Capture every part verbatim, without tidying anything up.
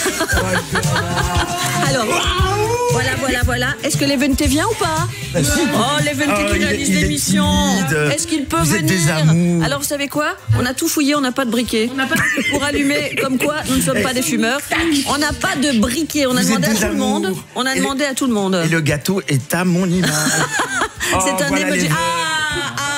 Alors, voilà, voilà, voilà. Est-ce que l'Eventé vient ou pas? Bah, si. Oh, l'Eventé Oh, qui il est- réalise il est l'émission. timide. Est-ce qu'il peut Vous êtes venir? des amours. Alors, vous savez quoi? On a tout fouillé, on n'a pas de briquet. Pour allumer, comme quoi, nous ne sommes pas des fumeurs. On n'a pas de briquet. On a Vous demandé à êtes tout des le monde. amours. On a Et demandé à tout le monde. Et le gâteau est à mon image. Oh, C'est un voilà emoji. les- Ah, ah,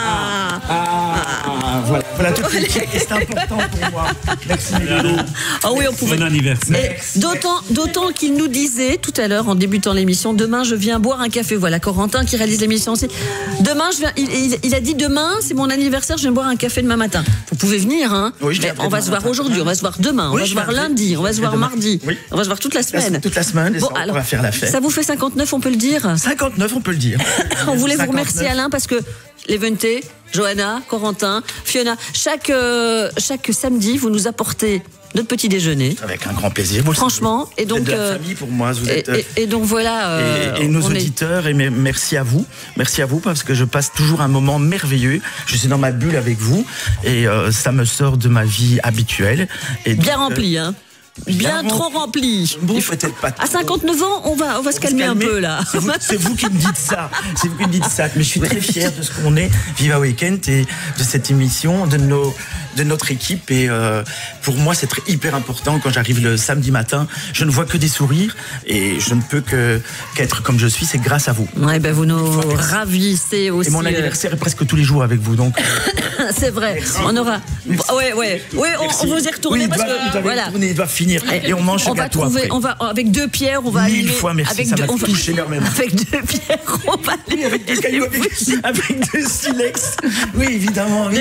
Ah, voilà, voilà toute l'équipe. Et c'est important pour moi. Merci Lolo. Ah oui, on pouvait. Bon anniversaire. Et D'autant, d'autant qu'il nous disait tout à l'heure en débutant l'émission, demain je viens boire un café. Voilà, Corentin qui réalise l'émission aussi. Demain, je viens. Il, il- il a dit demain, c'est mon anniversaire, je viens boire un café demain matin. Vous pouvez venir, hein. Oui, je Mais viendrai on va demain se voir matin. aujourd'hui, on va se voir demain, on Oui, va je se voir viendrai. lundi, on va se voir Demain. mardi, Oui. on va se voir toute la semaine. Toute la semaine, et Bon, ça, on alors, va faire la fête. ça vous fait cinquante-neuf, on peut le dire. cinquante-neuf, on peut le dire. On voulait vous cinquante-neuf. remercier Alain parce que l'Eventé, Johanna, Corentin, Fiona, chaque, euh, chaque samedi, vous nous apportez notre petit déjeuner. Avec un grand plaisir. Vous le Franchement, savez. et donc, Vous êtes de la euh, famille pour moi. Vous Et, êtes, euh, et- et donc voilà. euh, et, et nos on est- auditeurs, et mes- merci à vous. Merci à vous parce que je passe toujours un moment merveilleux. Je suis dans ma bulle avec vous et euh, ça me sort de ma vie habituelle. Et Bien donc, rempli, hein. Bien, bien trop rempli. rempli. Bon, Il faut- peut-être pas À trop. cinquante-neuf ans, on va, on va se On calmer un calmer. peu là. C'est vous, c'est vous qui me dites ça. C'est vous qui me dites ça. Mais je suis très fier de ce qu'on est, Viva Weekend, et de cette émission, de nos, de notre équipe. Et euh, pour moi, c'est très hyper important quand j'arrive le samedi matin. Je ne vois que des sourires et je ne peux que qu'être comme je suis. C'est grâce à vous. Ouais, ben vous nous ravissez aussi. Et mon euh, anniversaire est presque tous les jours avec vous, donc. C'est vrai. On aura. Ouais, ouais. Ouais, on, Merci. on vous y retourner Oui, il parce doit- il que doit voilà. retourner, il doit finir. Et on mange On le va gâteau trouver, après. on va avec deux pierres, on va Mille allumer. fois merci, avec ça deux, m'a on va- touché énormément. Avec deux pierres, on va allumer. Avec deux cailloux, avec, avec deux silex. Oui, évidemment.